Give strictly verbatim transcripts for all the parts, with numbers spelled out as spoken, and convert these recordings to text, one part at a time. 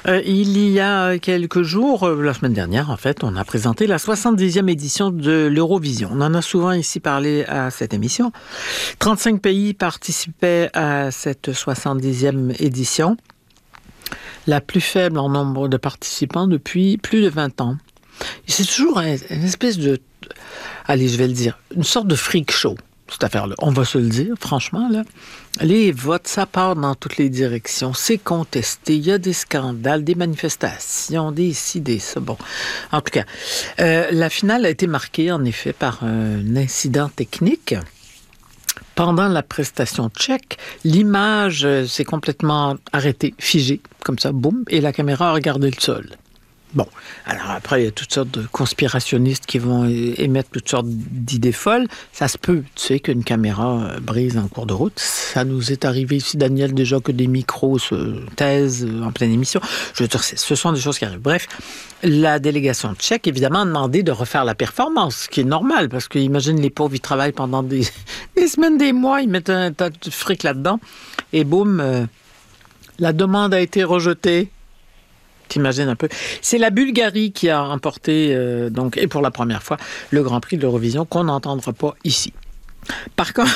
Euh, il y a quelques jours, euh, la semaine dernière en fait, on a présenté la soixante-dixième édition de l'Eurovision. On en a souvent ici parlé à cette émission. trente-cinq pays participaient à cette soixante-dixième édition, la plus faible en nombre de participants depuis plus de vingt ans. Et c'est toujours un- une espèce de, allez, je vais le dire, une sorte de freak show, cette affaire-là. On va se le dire, franchement, là. Les votes, ça part dans toutes les directions. C'est contesté. Il y a des scandales, des manifestations, des ci, des ça. Bon, en tout cas, euh, la finale a été marquée, en effet, par un incident technique. Pendant la prestation tchèque, l'image euh, s'est complètement arrêtée, figée, comme ça, boum, et la caméra a regardé le sol. Bon, alors après, il y a toutes sortes de conspirationnistes qui vont é- émettre toutes sortes d'idées folles. Ça se peut, tu sais, qu'une caméra euh, brise en cours de route. Ça nous est arrivé ici, Daniel, déjà que des micros se taisent euh, en pleine émission. Je veux dire, c'est- ce sont des choses qui arrivent. Bref, la délégation tchèque, évidemment, a demandé de refaire la performance, ce qui est normal, parce que imagine les pauvres, ils travaillent pendant des, des semaines, des mois, ils mettent un tas de fric là-dedans, et boum, euh, la demande a été rejetée. T'imagines un peu. C'est la Bulgarie qui a remporté, euh, donc, et pour la première fois, le Grand Prix de l'Eurovision qu'on n'entendra pas ici. Par contre,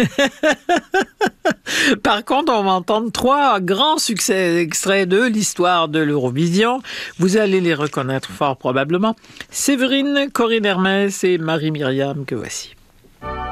Par contre, on va entendre trois grands succès extraits de l'histoire de l'Eurovision. Vous allez les reconnaître fort probablement. Séverine, Corinne Hermès et Marie-Myriam que voici.